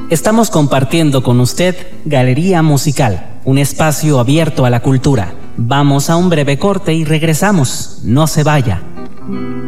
Estamos compartiendo con usted Galería Musical, un espacio abierto a la cultura. Vamos a un breve corte y regresamos. No se vaya.